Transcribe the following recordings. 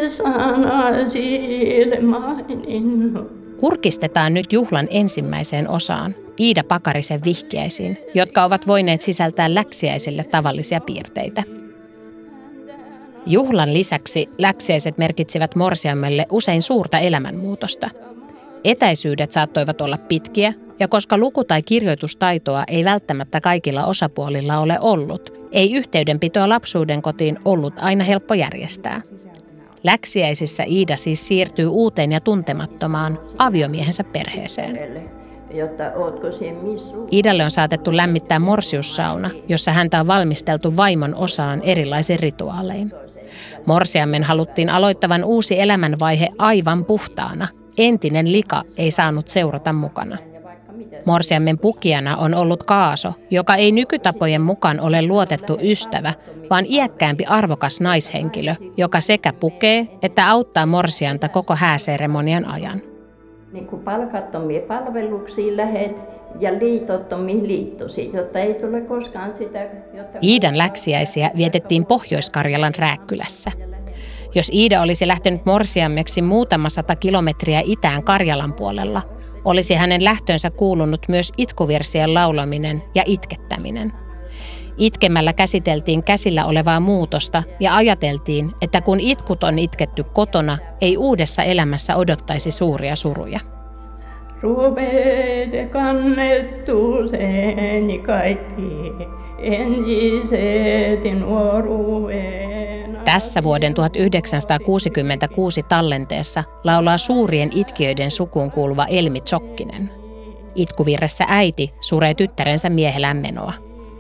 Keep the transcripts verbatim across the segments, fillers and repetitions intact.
Kurkistetaan nyt juhlan ensimmäiseen osaan, Iida Pakarisen vihkiäisiin, jotka ovat voineet sisältää läksiäisille tavallisia piirteitä. Juhlan lisäksi läksiäiset merkitsivät morsiammelle usein suurta elämänmuutosta. Etäisyydet saattoivat olla pitkiä, ja koska luku- tai kirjoitustaitoa ei välttämättä kaikilla osapuolilla ole ollut, ei yhteydenpitoa lapsuuden kotiin ollut aina helppo järjestää. Läksiäisissä Iida siis siirtyy uuteen ja tuntemattomaan aviomiehensä perheeseen. Iidalle on saatettu lämmittää morsiussauna, jossa häntä on valmisteltu vaimon osaan erilaisin rituaalein. Morsiammen haluttiin aloittavan uusi elämänvaihe aivan puhtaana. Entinen lika ei saanut seurata mukana. Morsiammen pukijana on ollut Kaaso, joka ei nykytapojen mukaan ole luotettu ystävä, vaan iäkkäämpi arvokas naishenkilö, joka sekä pukee että auttaa morsianta koko hääseremonian ajan. Niin kuin palkattomia palveluksiin lähet ja liitottomiin liittosi, jotta ei tule koskaan sitä... Jotta... Iidan läksiäisiä vietettiin Pohjois-Karjalan Rääkkylässä. Jos Iida olisi lähtenyt morsiammeksi muutama sata kilometriä itään Karjalan puolella, olisi hänen lähtönsä kuulunut myös itkuvirsien laulaminen ja itkettäminen. Itkemällä käsiteltiin käsillä olevaa muutosta ja ajateltiin, että kun itkut on itketty kotona, ei uudessa elämässä odottaisi suuria suruja. Ruveet kannettu seeni kaikki, enjiset nuoruuden. Tässä vuoden tuhatyhdeksänsataakuusikymmentäkuusi tallenteessa laulaa suurien itkijöiden sukuun kuuluva Elmi Tsokkinen. Itkuvirressä äiti suree tyttärensä miehelään menoa.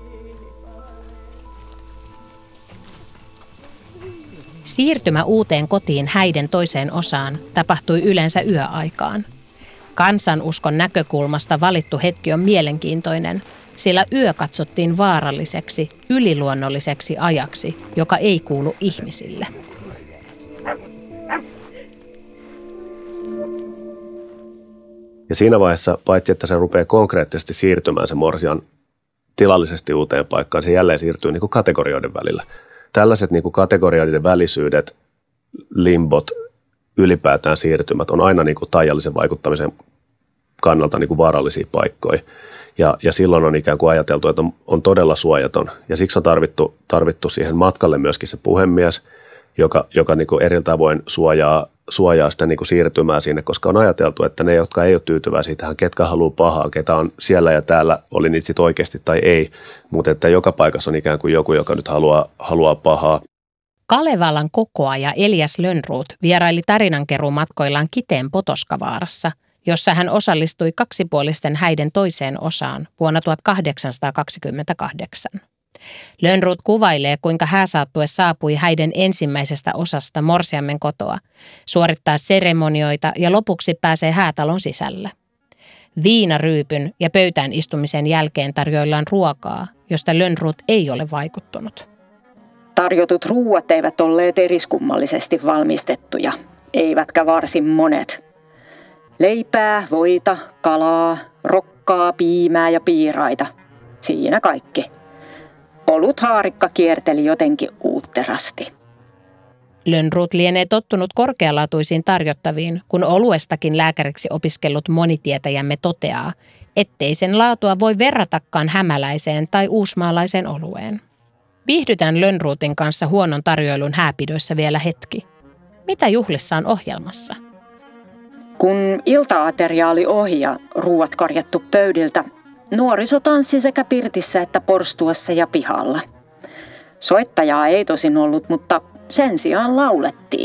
Siirtymä uuteen kotiin häiden toiseen osaan tapahtui yleensä yöaikaan. Kansanuskon näkökulmasta valittu hetki on mielenkiintoinen, sillä yö katsottiin vaaralliseksi, yliluonnolliseksi ajaksi, joka ei kuulu ihmisille. Ja siinä vaiheessa, paitsi että se rupeaa konkreettisesti siirtymään se morsian tilallisesti uuteen paikkaan, se jälleen siirtyy niin kuin kategorioiden välillä. Tällaiset niin kuin kategorioiden välisyydet, limbot, ylipäätään siirtymät on aina niin kuin taijallisen vaikuttamisen kannalta niin kuin vaarallisia paikkoja. Ja, ja silloin on ikään kuin ajateltu, että on, on todella suojaton. Ja siksi on tarvittu, tarvittu siihen matkalle myöskin se puhemies, joka, joka niin kuin eri tavoin suojaa, suojaa sitä niin kuin siirtymää sinne, koska on ajateltu, että ne, jotka ei ole tyytyväisiä tähän, ketkä haluaa pahaa, ketä on siellä ja täällä, oli niitä sitten oikeasti tai ei, mutta että joka paikassa on ikään kuin joku, joka nyt haluaa, haluaa pahaa. Kalevalan kokoaja Elias Lönnroth vieraili tarinankeruumatkoillaan Kiteen Potoskavaarassa, jossa hän osallistui kaksipuolisten häiden toiseen osaan vuonna tuhatkahdeksansataakaksikymmentäkahdeksan. Lönnroth kuvailee, kuinka hääsaattue saapui häiden ensimmäisestä osasta morsiammen kotoa, suorittaa seremonioita ja lopuksi pääsee häätalon sisälle. Viinaryypyn ja pöytään istumisen jälkeen tarjoillaan ruokaa, josta Lönnroth ei ole vaikuttunut. Tarjotut ruuat eivät olleet eriskummallisesti valmistettuja, eivätkä varsin monet. Leipää, voita, kalaa, rokkaa, piimää ja piiraita. Siinä kaikki. Olut haarikka kierteli jotenkin uutterasti. Lönnroth lienee tottunut korkealaatuisiin tarjottaviin, kun oluestakin lääkäriksi opiskellut monitietäjämme toteaa, ettei sen laatua voi verratakaan hämäläiseen tai uusmaalaiseen olueen. Viihdytään Lönnrothin kanssa huonon tarjoilun hääpidoissa vielä hetki. Mitä juhlissa on ohjelmassa? Kun ilta-ateria oli ohi ja ruuat korjattu pöydiltä, nuoriso tanssi sekä pirtissä että porstuassa ja pihalla. Soittajaa ei tosin ollut, mutta sen sijaan laulettiin.